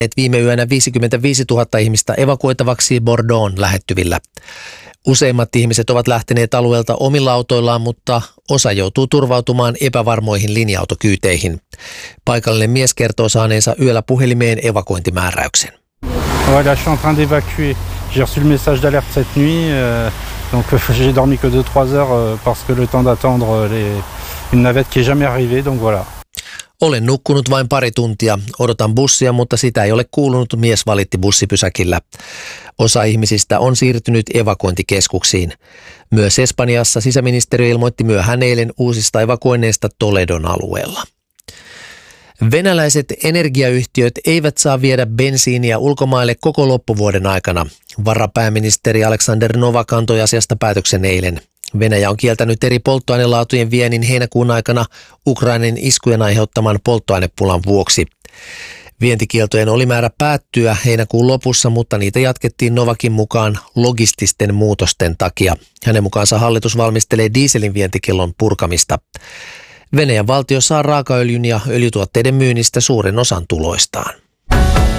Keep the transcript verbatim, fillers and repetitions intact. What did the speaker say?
Viime yönä viisikymmentäviisituhatta ihmistä evakuoitavaksi Bordeaux'n lähettyvillä. Useimmat ihmiset ovat lähteneet alueelta omilla autoillaan, mutta osa joutuu turvautumaan epävarmoihin linja-autokyyteihin. Paikallinen mies kertoo saaneensa yöllä puhelimeen evakuointimääräyksen. Voilà, je suis en train d'évacuer. J'ai reçu le message d'alerte cette nuit, euh, donc j'ai dormi que deux trois heures euh, parce que le temps d'attendre les, une navette qui est jamais arrivée, donc voilà. Olen nukkunut vain pari tuntia. Odotan bussia, mutta sitä ei ole kuulunut, mies valitti bussipysäkillä. Osa ihmisistä on siirtynyt evakuointikeskuksiin. Myös Espanjassa sisäministeriö ilmoitti myöhään eilen uusista evakuoinneista Toledon alueella. Venäläiset energiayhtiöt eivät saa viedä bensiiniä ulkomaille koko loppuvuoden aikana. Varapääministeri Alexander Novak antoi asiasta päätöksen eilen. Venäjä on kieltänyt eri polttoainelaatujen viennin heinäkuun aikana Ukrainan iskujen aiheuttaman polttoainepulan vuoksi. Vientikieltojen oli määrä päättyä heinäkuun lopussa, mutta niitä jatkettiin Novakin mukaan logististen muutosten takia. Hänen mukaansa hallitus valmistelee dieselin vientikiellon purkamista. Venäjän valtio saa raakaöljyn ja öljytuotteiden myynnistä suuren osan tuloistaan.